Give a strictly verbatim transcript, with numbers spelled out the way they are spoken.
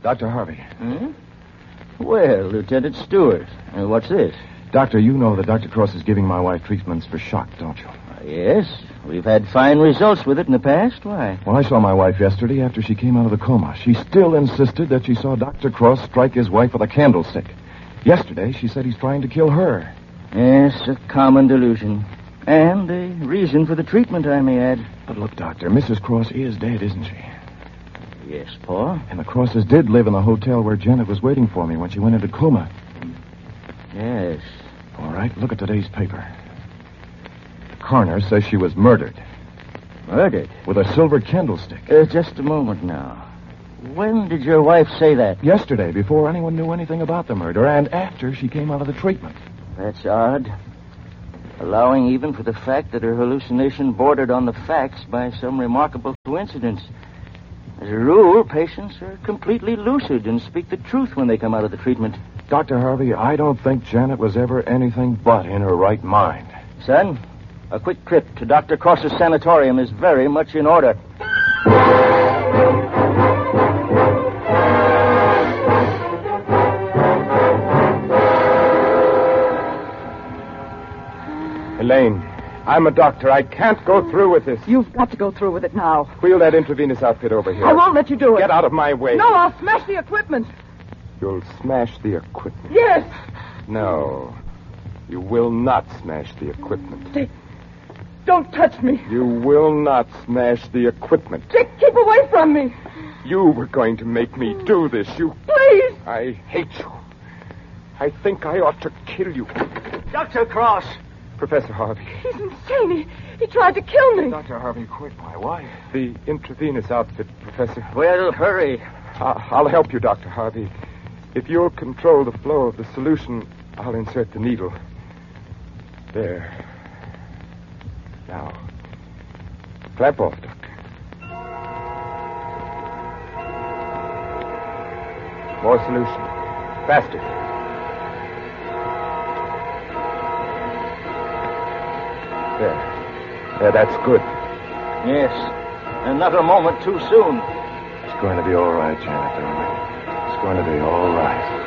Doctor Harvey. Hmm? Well, Lieutenant Stewart, uh, what's this? Doctor, you know that Doctor Cross is giving my wife treatments for shock, don't you? Uh, yes, we've had fine results with it in the past. Why? Well, I saw my wife yesterday after she came out of the coma. She still insisted that she saw Doctor Cross strike his wife with a candlestick. Yesterday, she said he's trying to kill her. Yes, a common delusion. And a reason for the treatment, I may add. But look, Doctor, Missus Cross is dead, isn't she? Yes, Paul. And the Crosses did live in the hotel where Janet was waiting for me when she went into coma. Yes. All right, look at today's paper. The coroner says she was murdered. Murdered? With a silver candlestick. Uh, just a moment now. When did your wife say that? Yesterday, before anyone knew anything about the murder, and after she came out of the treatment. That's odd. Allowing even for the fact that her hallucination bordered on the facts by some remarkable coincidence. As a rule, patients are completely lucid and speak the truth when they come out of the treatment. Doctor Harvey, I don't think Janet was ever anything but in her right mind. Son, a quick trip to Doctor Cross's sanatorium is very much in order. Elaine, I'm a doctor. I can't go through with this. You've got to go through with it now. Wheel that intravenous outfit over here. I won't let you do it. Get out of my way. No, I'll smash the equipment. You'll smash the equipment. Yes. No. You will not smash the equipment. Dick, don't touch me. You will not smash the equipment. Dick, keep away from me. You were going to make me do this. You... Please. I hate you. I think I ought to kill you. Doctor Cross. Professor Harvey. He's insane. He, he tried to kill me. Doctor Harvey, quick, my wife. The intravenous outfit, Professor. Well, hurry. I- I'll help you, Doctor Harvey. If you'll control the flow of the solution, I'll insert the needle. There. Now, clamp off, Doctor. More solution. Faster. There. There, that's good. Yes. Another moment too soon. It's going to be all right, Janet, darling. It's going to be all right.